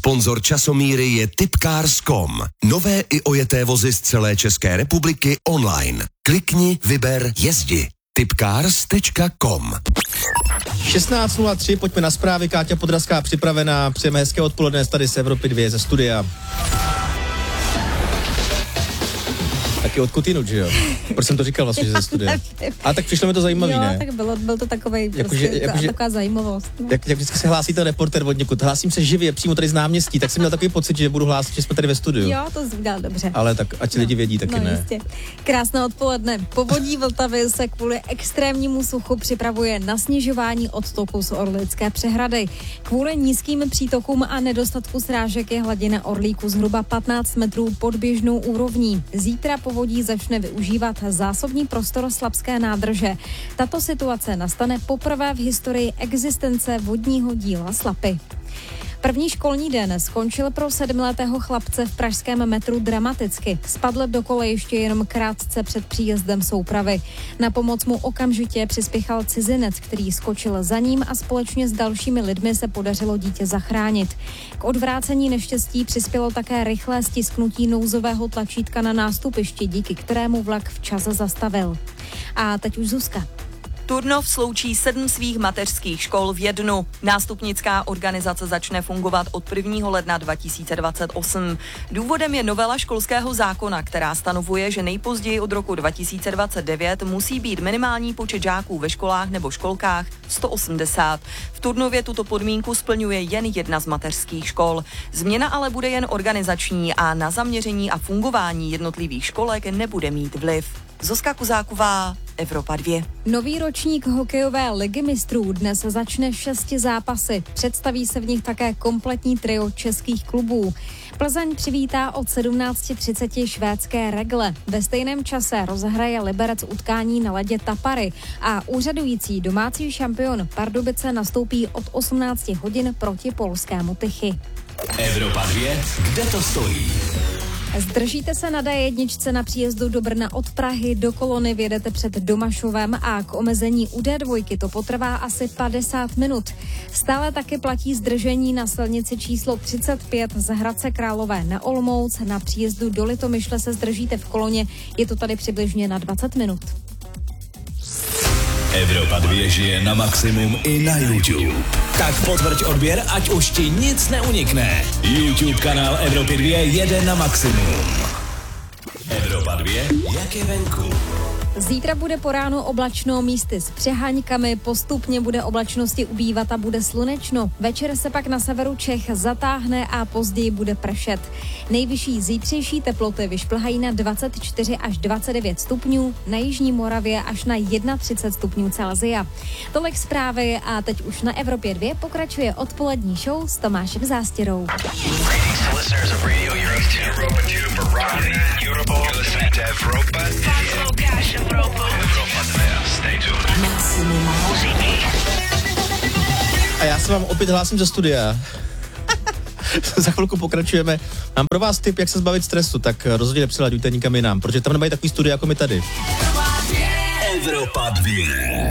Sponzor časomíry je Tipcars.com. Nové i ojeté vozy z celé České republiky online. Klikni, vyber, jezdi. Tipcars.com. 16:03, pojďme na zprávy. Káťa Podrazská připravená. Přejeme hezké odpoledne tady z Evropy 2 ze studia. Taky odkud jinut, že jo? Proč jsem to říkal vlastně, že ze studia? A tak přišlo mi to zajímavý, jo, ne? Tak byl to takovej, taková zajímavost. No. Jak vždycky se hlásí ten reporter od někud. Hlásím se živě, přímo tady z náměstí, tak jsem měl takový pocit, že budu hlásit, že jsme tady ve studiu. Jo, to udělal dobře. Ale tak ať lidi vědí taky, ne? Jistě. Krásné odpoledne. Povodí Vltavy se kvůli extrémnímu suchu připravuje na snižování odtoku z Orlické přehrady. Kvůli nízkým přítokům a nedostatku srážek je hladina Orlíku zhruba 15 metrů pod běžnou úrovní. Zítra povodí začne využívat zásobní prostor Slapské nádrže. Tato situace nastane poprvé v historii existence vodního díla Slapy. První školní den skončil pro 7letého chlapce v pražském metru dramaticky. Spadl do kolejiště jenom krátce před příjezdem soupravy. Na pomoc mu okamžitě přispěchal cizinec, který skočil za ním a společně s dalšími lidmi se podařilo dítě zachránit. K odvrácení neštěstí přispělo také rychlé stisknutí nouzového tlačítka na nástupišti, díky kterému vlak včas zastavil. A teď už Zuzka. Turnov sloučí 7 svých mateřských škol v jednu. Nástupnická organizace začne fungovat od 1. ledna 2028. Důvodem je novela školského zákona, která stanovuje, že nejpozději od roku 2029 musí být minimální počet žáků ve školách nebo školkách 180. V Turnově tuto podmínku splňuje jen jedna z mateřských škol. Změna ale bude jen organizační a na zaměření a fungování jednotlivých školek nebude mít vliv. Zuzka Kuzáková, Evropa 2. Nový ročník hokejové ligy mistrů dnes začne 6 zápasy. Představí se v nich také kompletní trio českých klubů. Plzeň přivítá od 17:30 švédské Regle. Ve stejném čase rozhraje Liberec utkání na ledě Tapary a úřadující domácí šampion Pardubice nastoupí od 18 hodin proti polskému Tychy. Evropa 2, kde to stojí? Zdržíte se na D1 na příjezdu do Brna od Prahy do Kolony, vjedete před Domašovem a k omezení u D2 to potrvá asi 50 minut. Stále taky platí zdržení na silnici číslo 35 z Hradce Králové na Olomouc. Na příjezdu do Litomyšle se zdržíte v Koloně, je to tady přibližně na 20 minut. Evropa 2 žije na maximum i na YouTube. Tak potvrď odběr, ať už ti nic neunikne. YouTube kanál Evropy 2 jede na maximum. Evropa 2, jak je venku? Zítra bude po ránu oblačno, místy s přeháňkami, postupně bude oblačnosti ubývat a bude slunečno. Večer se pak na severu Čech zatáhne a později bude pršet. Nejvyšší zítřejší teploty vyšplhají na 24 až 29 stupňů, na jižní Moravě až na 31 stupňů Celsia. Tolik zprávy a teď už na Evropě 2 pokračuje odpolední show s Tomášem Zástěrou. A já se vám opět hlásím ze studia. Za chvilku pokračujeme. Mám pro vás tip, jak se zbavit stresu, tak rozhodně nepřilaďujte nikam jinam, protože tam nemají takový studia jako my tady. Evropa 2.